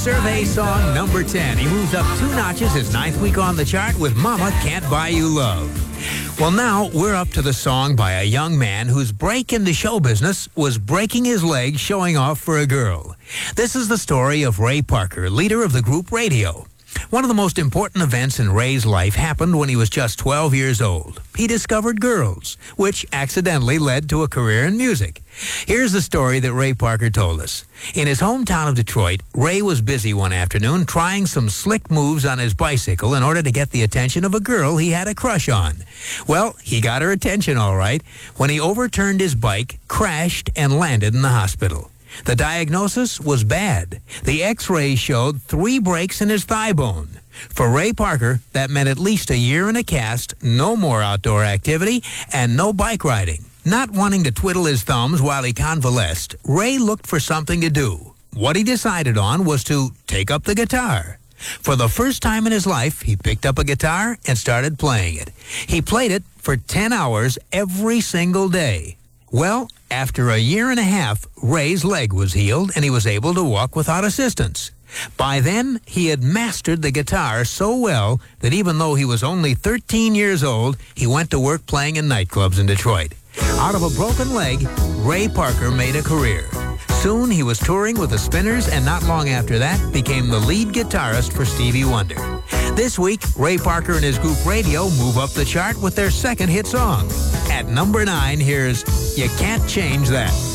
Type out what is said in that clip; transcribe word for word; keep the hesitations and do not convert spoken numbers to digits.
survey song number ten. He moves up two notches his ninth week on the chart with Mama Can't Buy You Love. Well, now we're up to the song by a young man whose break into show business was breaking his leg showing off for a girl. This is the story of Ray Parker, leader of the group Radio. One of the most important events in Ray's life happened when he was just twelve years old. He discovered girls, which accidentally led to a career in music. Here's the story that Ray Parker told us. In his hometown of Detroit, Ray was busy one afternoon trying some slick moves on his bicycle in order to get the attention of a girl he had a crush on. Well, he got her attention all right when he overturned his bike, crashed, and landed in the hospital. The diagnosis was bad. The x-rays showed three breaks in his thigh bone. For Ray Parker, that meant at least a year in a cast, no more outdoor activity, and no bike riding. Not wanting to twiddle his thumbs while he convalesced, Ray looked for something to do. What he decided on was to take up the guitar. For the first time in his life, he picked up a guitar and started playing it. He played it for ten hours every single day. Well, after a year and a half, Ray's leg was healed and he was able to walk without assistance. By then, he had mastered the guitar so well that even though he was only thirteen years old, he went to work playing in nightclubs in Detroit. Out of a broken leg, Ray Parker made a career. Soon, he was touring with the Spinners, and not long after that, became the lead guitarist for Stevie Wonder. This week, Ray Parker and his group Radio move up the chart with their second hit song. At number nine, here's You Can't Change That.